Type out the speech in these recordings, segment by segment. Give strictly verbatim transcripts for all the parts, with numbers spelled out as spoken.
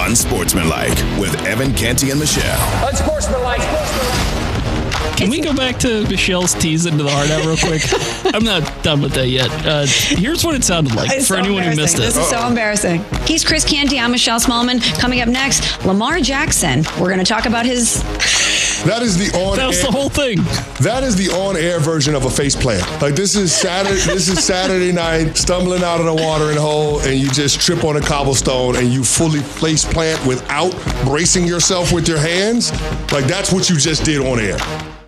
Unsportsmanlike with Evan, Canty, and Michelle. Unsportsmanlike. Sportsmanlike. Can we go back to Michelle's tease into the heart out real quick? I'm not done with that yet. Uh, here's what it sounded like It's for so anyone who missed it. This is so embarrassing. He's Chris Canty. I'm Michelle Smallman. Coming up next, Lamar Jackson. We're going to talk about his... That is the on. That was the whole thing. That is the on-air version of a face plant. Like this is Saturday. This is Saturday night, stumbling out of the watering hole, and you just trip on a cobblestone, and you fully face plant without bracing yourself with your hands. Like that's what you just did on air.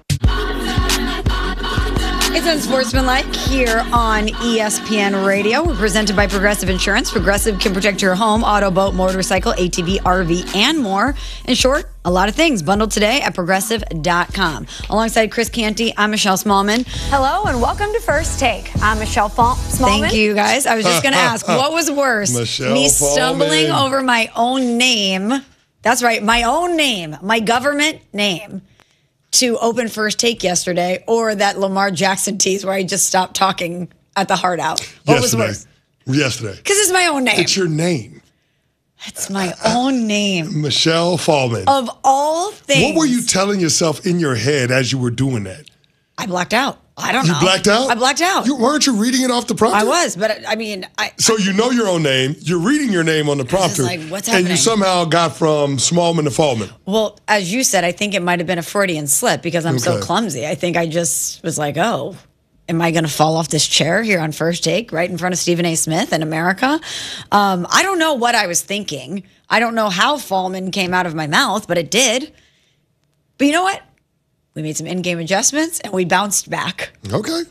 It's Unsportsmanlike here on E S P N Radio. We're presented by Progressive Insurance. Progressive can protect your home, auto, boat, motorcycle, A T V, R V, and more. In short, a lot of things bundled today at progressive dot com. Alongside Chris Canty, I'm Michelle Smallman. Hello and welcome to First Take. I'm Michelle Fa- Smallman. Thank you, guys. I was just going to ask, what was worse? Michelle me stumbling Fallman. over my own name. That's right, my own name, my government name, to open First Take yesterday, or that Lamar Jackson tease where I just stopped talking at the heart out. What Yesterday. was worse? Yesterday. Because it's my own name. It's your name, It's my own name. Michelle Fallman. Of all things. What were you telling yourself in your head as you were doing that? I blacked out. I don't You know. blacked out? I blacked out. You, weren't you reading it off the prompter? I was, but I mean, I. So you know your own name. You're reading your name on the prompter. like, what's And happening? you somehow got from Smallman to Fallman. Well, as you said, I think it might have been a Freudian slip because I'm so Okay. clumsy. I think I just was like, oh, am I going to fall off this chair here on First Take right in front of Stephen A. Smith in America? Um, I don't know what I was thinking. I don't know how Fallman came out of my mouth, but it did. But you know what? We made some in-game adjustments and we bounced back. Okay.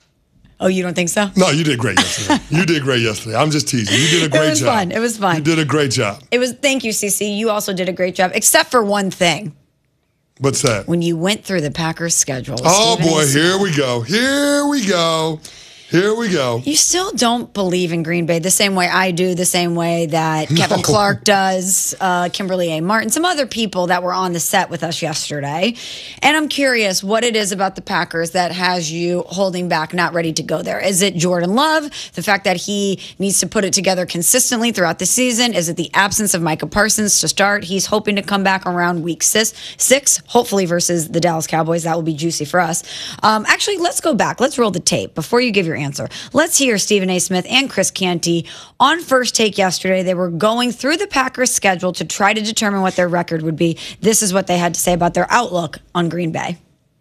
Oh, you don't think so? No, you did great yesterday. You did great yesterday. I'm just teasing. You did a great It was job. fun. It was fun. You did a great job. It was, thank you, Cece. You also did a great job, except for one thing. What's that? When you went through the Packers schedule. Oh, Stephen A. boy. Smith, Here we go. Here we go. Here we go. You still don't believe in Green Bay the same way I do, the same way that Kevin Clark does, uh, Kimberly A. Martin, some other people that were on the set with us yesterday. And I'm curious what it is about the Packers that has you holding back, not ready to go there. Is it Jordan Love, the fact that he needs to put it together consistently throughout the season? Is it the absence of Micah Parsons to start? He's hoping to come back around week six, six hopefully versus the Dallas Cowboys. That will be juicy for us. Um, actually, let's go back. Let's roll the tape before you give your answer. Let's hear Stephen A. Smith and Chris Canty on First Take yesterday. They were going through the Packers' schedule to try to determine what their record would be. This is what they had to say about their outlook on Green Bay.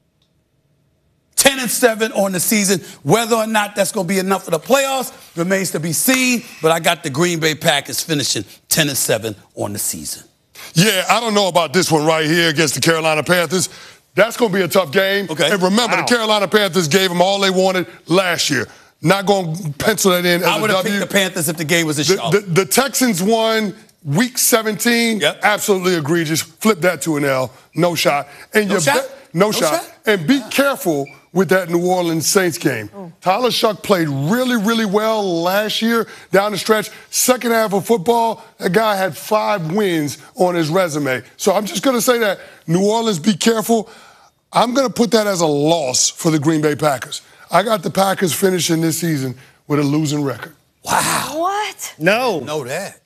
ten and seven on the season. Whether or not that's going to be enough for the playoffs remains to be seen, but I got the Green Bay Packers finishing ten and seven on the season. Yeah, I don't know about this one right here against the Carolina Panthers. That's going to be a tough game. Okay. And remember, Wow. the Carolina Panthers gave them all they wanted last year. Not going to pencil that in as I a would have W. picked the Panthers if the game was a The, show. the, the Texans won week seventeen. Yep. Absolutely egregious. Flip that to an L. No shot. And No you shot? bet- no, No shot. shot? And be careful with that New Orleans Saints game. Tyler Shuck played really, really well last year down the stretch. Second half of football, that guy had five wins on his resume. So I'm just going to say that. New Orleans, be careful. I'm going to put that as a loss for the Green Bay Packers. I got the Packers finishing this season with a losing record. Wow. What? No. Know that.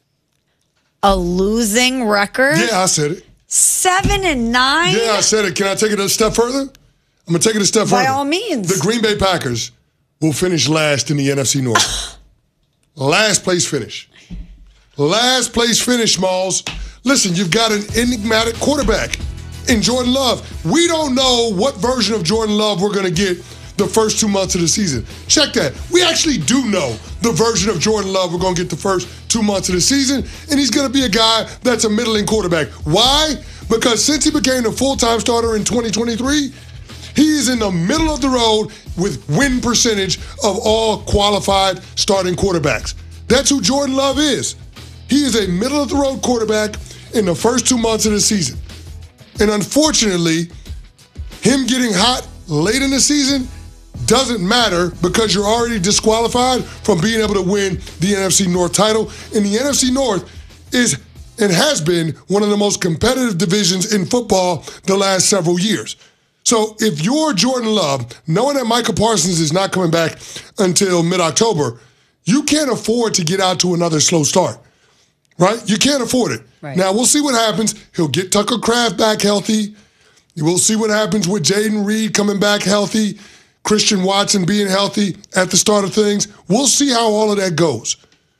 A losing record? Yeah, I said it. Seven and nine? Yeah, I said it. Can I take it a step further? I'm going to take it a step further. By all means. The Green Bay Packers will finish last in the N F C North. Last place finish. Last place finish, Smalls. Listen, you've got an enigmatic quarterback in Jordan Love. We don't know what version of Jordan Love we're going to get the first two months of the season. Check that. We actually do know the version of Jordan Love we're going to get the first two months of the season, and he's going to be a guy that's a middling quarterback. Why? Because since he became the full-time starter in twenty twenty-three, he is in the middle of the road with win percentage of all qualified starting quarterbacks. That's who Jordan Love is. He is a middle-of-the-road quarterback in the first two months of the season. And unfortunately, him getting hot late in the season doesn't matter because you're already disqualified from being able to win the N F C North title. And the N F C North is and has been one of the most competitive divisions in football the last several years. So if you're Jordan Love, knowing that Micah Parsons is not coming back until mid-October, you can't afford to get out to another slow start. right? You can't afford it. Right. Now, we'll see what happens. He'll get Tucker Kraft back healthy. We'll see what happens with Jaden Reed coming back healthy, Christian Watson being healthy at the start of things. We'll see how all of that goes.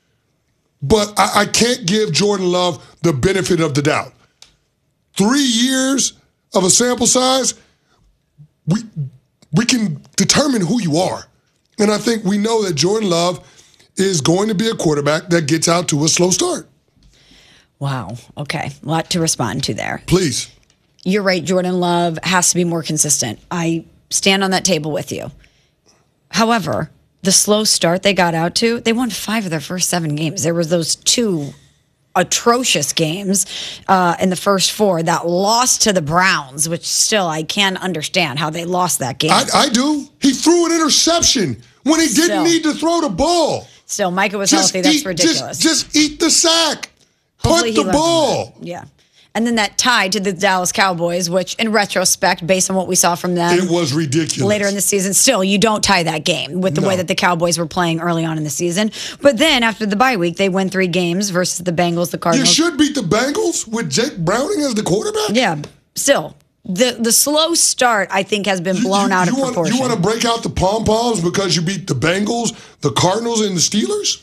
But I, I can't give Jordan Love the benefit of the doubt. Three years of a sample size, we we can determine who you are. And I think we know that Jordan Love is going to be a quarterback that gets out to a slow start. Wow. Okay. A lot to respond to there. Please. You're right. Jordan Love has to be more consistent. I stand on that table with you. However, the slow start they got out to, they won five of their first seven games. There were those two atrocious games uh, in the first four that lost to the Browns, which still I can't understand how they lost that game. I, I do. He threw an interception when he didn't Still. need to throw the ball. Still, Micah was Just healthy. That's eat, ridiculous. Just, just eat the sack. Hopefully Punt he the learns from ball. that. Yeah. And then that tie to the Dallas Cowboys, which in retrospect, based on what we saw from them It was ridiculous. later in the season, still, you don't tie that game with the No. way that the Cowboys were playing early on in the season. But then after the bye week, they win three games versus the Bengals, the You Cardinals. should beat the Bengals with Jake Browning as the quarterback? Yeah, still. The the slow start, I think, has been blown you, out you of want, proportion. You want to break out the pom-poms because you beat the Bengals, the Cardinals, and the Steelers?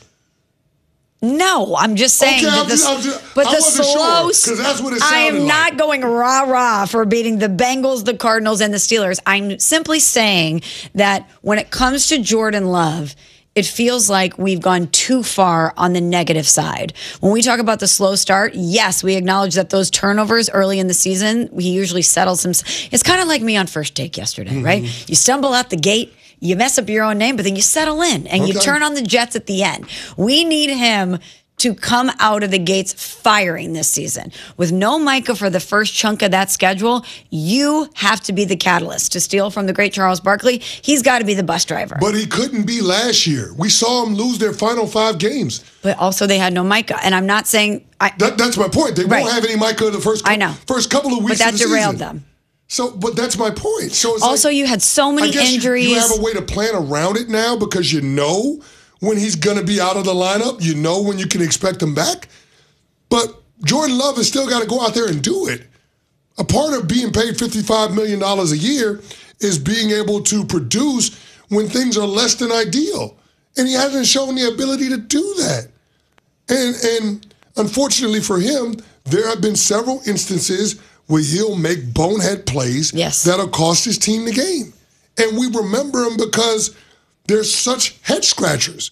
No, I'm just saying. Okay, that I'm the, just- I'm just- but I the wasn't slow. sure, 'cause that's what it I am sounded not like. going rah rah for beating the Bengals, the Cardinals, and the Steelers. I'm simply saying that when it comes to Jordan Love, it feels like we've gone too far on the negative side. When we talk about the slow start, yes, we acknowledge that those turnovers early in the season, he usually settles some. It's kind of like me on first take yesterday, Mm-hmm. right? You stumble out the gate. You mess up your own name, but then you settle in and you Okay. turn on the Jets at the end. We need him to come out of the gates firing this season. With no Micah for the first chunk of that schedule, you have to be the catalyst. To steal from the great Charles Barkley, he's got to be the bus driver. But he couldn't be last year. We saw him lose their final five games. But also they had no Micah. And I'm not saying... I, That, that's my point. They Right. won't have any Micah in the first, I know. first couple of weeks but that of the derailed season. them. So, but that's my point. So it's Also, like, you had so many I guess you- injuries. You, have a way to plan around it now because you know when he's going to be out of the lineup. You know when you can expect him back. But Jordan Love has still got to go out there and do it. A part of being paid fifty-five million dollars a year is being able to produce when things are less than ideal. And he hasn't shown the ability to do that. And, and unfortunately for him, there have been several instances where he'll make bonehead plays Yes. that'll cost his team the game. And we remember him because they're such head scratchers.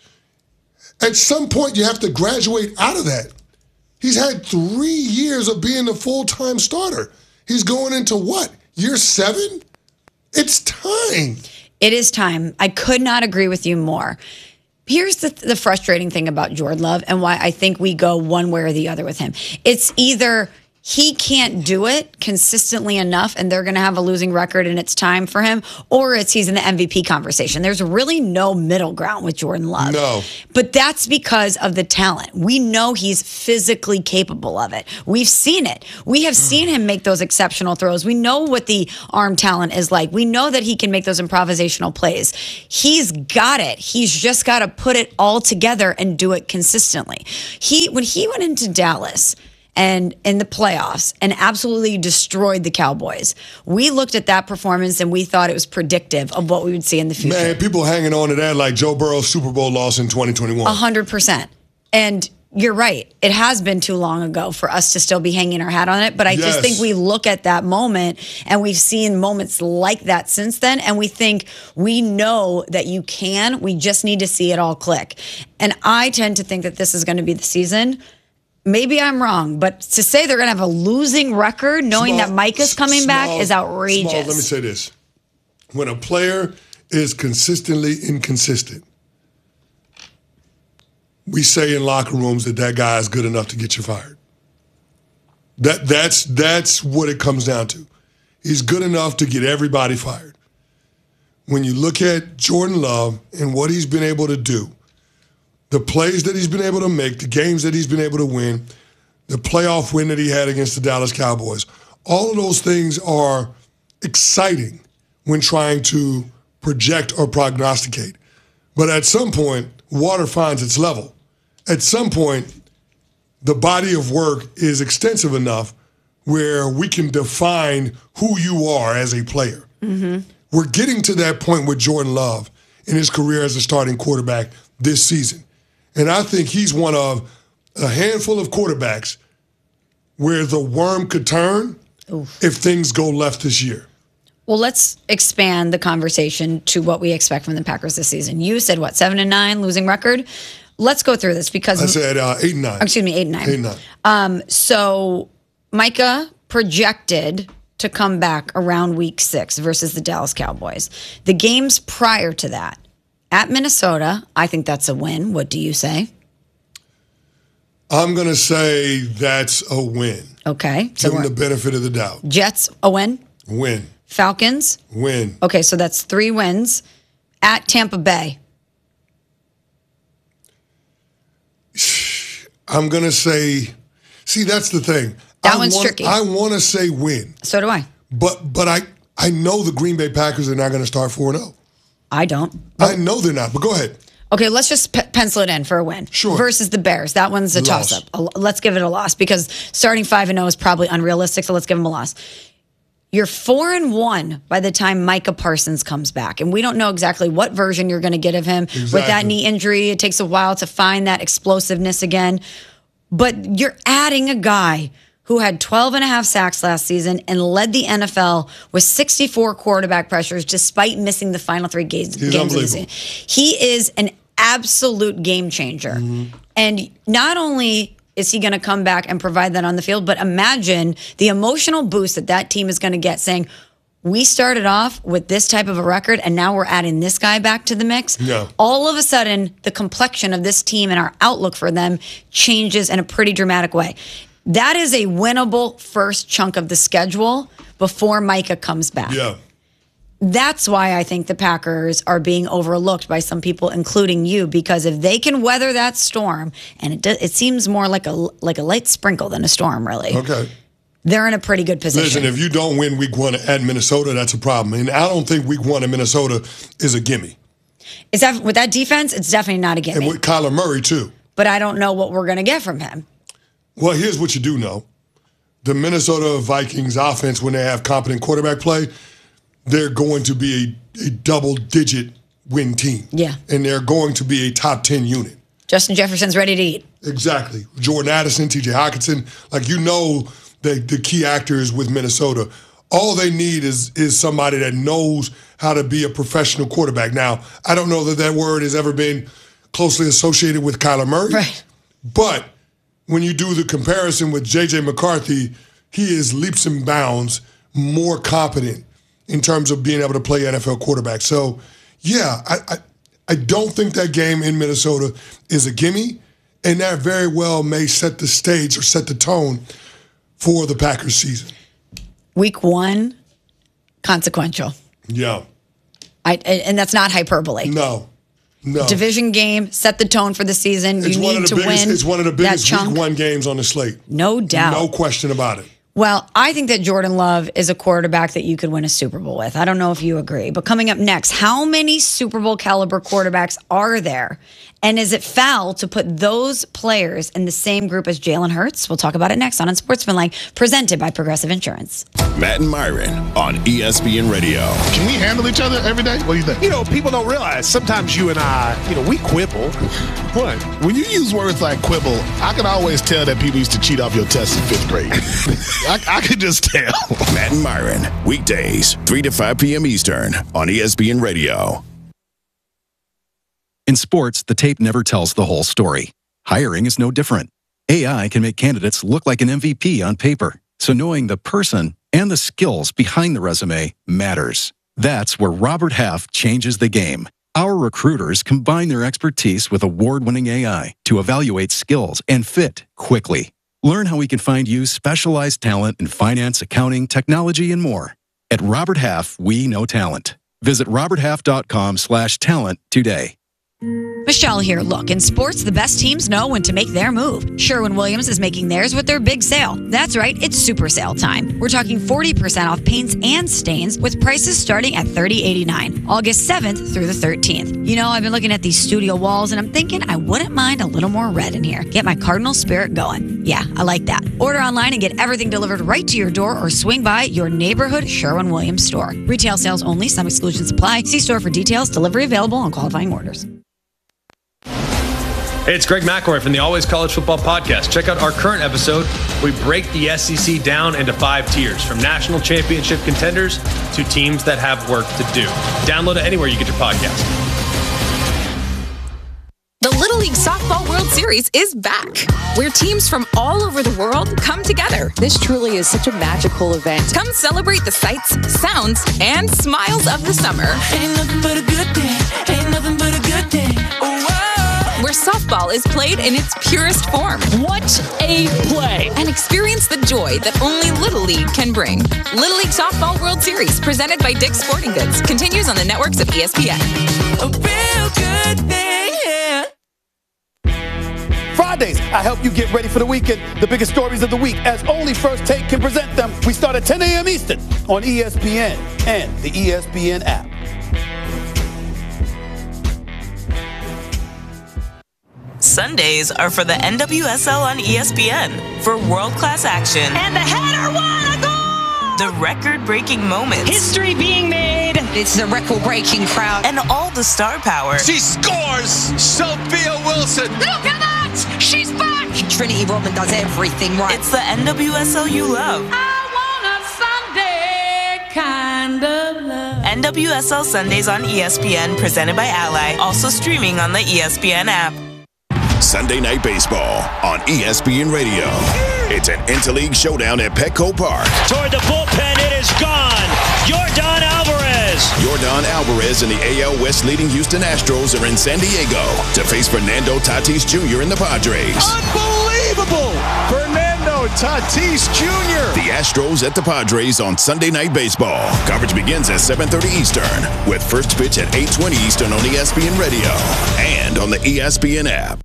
At some point, you have to graduate out of that. He's had three years of being the full-time starter. He's going into what? Year seven? It's time. It is time. I could not agree with you more. Here's the, the frustrating thing about Jordan Love and why I think we go one way or the other with him. It's either he can't do it consistently enough and they're going to have a losing record and it's time for him, or it's he's in the M V P conversation. There's really no middle ground with Jordan Love. No. But that's because of the talent. We know he's physically capable of it. We've seen it. We have seen him make those exceptional throws. We know what the arm talent is like. We know that he can make those improvisational plays. He's got it. He's just got to put it all together and do it consistently. He when he went into Dallas and in the playoffs and absolutely destroyed the Cowboys, we looked at that performance and we thought it was predictive of what we would see in the future. Man, people hanging on to that like Joe Burrow's Super Bowl loss in twenty twenty-one. A hundred percent. And you're right. It has been too long ago for us to still be hanging our hat on it. But I Yes. just think we look at that moment and we've seen moments like that since then. And we think we know that you can. We just need to see it all click. And I tend to think that this is going to be the season. Maybe I'm wrong, but to say they're going to have a losing record knowing Small- that Micah's coming small- back is outrageous. small, let me say this. When a player is consistently inconsistent, we say in locker rooms that that guy is good enough to get you fired. That that's that's what it comes down to. He's good enough to get everybody fired. When you look at Jordan Love and what he's been able to do, the plays that he's been able to make, the games that he's been able to win, the playoff win that he had against the Dallas Cowboys, all of those things are exciting when trying to project or prognosticate. But at some point, water finds its level. At some point, the body of work is extensive enough where we can define who you are as a player. Mm-hmm. We're getting to that point with Jordan Love in his career as a starting quarterback this season. And I think he's one of a handful of quarterbacks where the worm could turn Oof. if things go left this year. Well, let's expand the conversation to what we expect from the Packers this season. You said, what, seven and nine, losing record? Let's go through this because I said uh, eight and nine. Excuse me, eight and nine. Eight and nine. Um, so Micah projected to come back around week six versus the Dallas Cowboys. The games prior to that, at Minnesota, I think that's a win. What do you say? I'm going to say that's a win. Okay. Give them the benefit of the doubt. Jets, a win. Win. Falcons? Win. Okay, so that's three wins. At Tampa Bay? I'm going to say, see, that's the thing. That I one's wanna, tricky. I want to say win. So do I. But but I, I know the Green Bay Packers are not going to start four and oh. I don't. I know they're not, but go ahead. Okay, let's just pe- pencil it in for a win. Sure. Versus the Bears. That one's a Loss. toss-up. A, let's give it a loss because starting five and oh is probably unrealistic, so let's give them a loss. You're four and one by the time Micah Parsons comes back. And we don't know exactly what version you're going to get of him. Exactly. With that knee injury, it takes a while to find that explosiveness again. But you're adding a guy who had twelve and a half sacks last season and led the N F L with sixty-four quarterback pressures despite missing the final three games, He's games of the season. He is an absolute game changer. Mm-hmm. And not only is he going to come back and provide that on the field, but imagine the emotional boost that that team is going to get saying, we started off with this type of a record, and now we're adding this guy back to the mix. Yeah. All of a sudden, the complexion of this team and our outlook for them changes in a pretty dramatic way. That is a winnable first chunk of the schedule before Micah comes back. Yeah. That's why I think the Packers are being overlooked by some people, including you, because if they can weather that storm, and it does, it seems more like a like a light sprinkle than a storm, really. Okay. They're in a pretty good position. Listen, if you don't win week one at Minnesota, that's a problem. And I don't think week one in Minnesota is a gimme. Is that with that defense? It's definitely not a gimme. And with Kyler Murray, too. But I don't know what we're going to get from him. Well, here's what you do know. The Minnesota Vikings offense, when they have competent quarterback play, they're going to be a, a double-digit win team. Yeah. And they're going to be a top ten unit. Justin Jefferson's ready to eat. Exactly. Jordan Addison, T J Hockenson. Like, you know the, the key actors with Minnesota. All they need is is somebody that knows how to be a professional quarterback. Now, I don't know that that word has ever been closely associated with Kyler Murray. Right. But when you do the comparison with J J McCarthy, he is leaps and bounds more competent in terms of being able to play N F L quarterback. So, yeah, I, I, I don't think that game in Minnesota is a gimme, and that very well may set the stage or set the tone for the Packers season. Week one, consequential. Yeah. I and that's not hyperbole. No. No. Division game, set the tone for the season. It's you one need of the to biggest, win. It's one of the that biggest chunk. week one games on the slate. No doubt. No question about it. Well, I think that Jordan Love is a quarterback that you could win a Super Bowl with. I don't know if you agree. But coming up next, how many Super Bowl caliber quarterbacks are there? And is it foul to put those players in the same group as Jalen Hurts? We'll talk about it next on Unsportsmanlike, presented by Progressive Insurance. Matt and Myron on E S P N Radio. Can we handle each other every day? What do you think? You know, people don't realize sometimes you and I, you know, we quibble. What? When you use words like quibble, I can always tell that people used to cheat off your tests in fifth grade. I, I could just tell. Matt and Myron, weekdays, three to five p.m. Eastern on E S P N Radio. In sports, the tape never tells the whole story. Hiring is no different. A I can make candidates look like an M V P on paper, so knowing the person and the skills behind the resume matters. That's where Robert Half changes the game. Our recruiters combine their expertise with award-winning A I to evaluate skills and fit quickly. Learn how we can find you specialized talent in finance, accounting, technology, and more. At Robert Half, we know talent. Visit roberthalf.com slash talent today. Michelle here. Look, in sports, the best teams know when to make their move. Sherwin-Williams is making theirs with their big sale. That's right, it's super sale time. We're talking forty percent off paints and stains with prices starting at thirty dollars and eighty-nine cents, August seventh through the thirteenth. You know, I've been looking at these studio walls and I'm thinking I wouldn't mind a little more red in here. Get my Cardinal spirit going. Yeah, I like that. Order online and get everything delivered right to your door or swing by your neighborhood Sherwin-Williams store. Retail sales only, some exclusions apply. See store for details. Delivery available on qualifying orders. Hey, it's Greg McElroy from the Always College Football Podcast. Check out our current episode. We break the S E C down into five tiers, from national championship contenders to teams that have work to do. Download it anywhere you get your podcast. The Little League Softball World Series is back, where teams from all over the world come together. This truly is such a magical event. Come celebrate the sights, sounds, and smiles of the summer. Ain't nothing but a good day. Ain't nothing but a good day. Oh, wow. Where softball is played in its purest form. What a play! And experience the joy that only Little League can bring. Little League Softball World Series, presented by Dick's Sporting Goods, continues on the networks of E S P N. A real good thing, yeah. Fridays, I help you get ready for the weekend. The biggest stories of the week, as only First Take can present them. We start at ten a.m. Eastern on E S P N and the E S P N app. Sundays are for the N W S L on E S P N for world-class action. And the header won a goal! The record-breaking moments. History being made. It's a record-breaking crowd. And all the star power. She scores! Sophia Wilson! Look at that! She's back! Trinity Rodman does everything right. It's the N W S L you love. I want a Sunday kind of love. N W S L Sundays on E S P N, presented by Ally. Also streaming on the E S P N app. Sunday Night Baseball on E S P N Radio. It's an interleague showdown at Petco Park. Toward the bullpen, it is gone. Yordan Alvarez. Yordan Alvarez and the A L West leading Houston Astros are in San Diego to face Fernando Tatis Junior and the Padres. Unbelievable! Fernando Tatis Junior The Astros at the Padres on Sunday Night Baseball. Coverage begins at seven thirty Eastern with first pitch at eight twenty Eastern on E S P N Radio and on the E S P N app.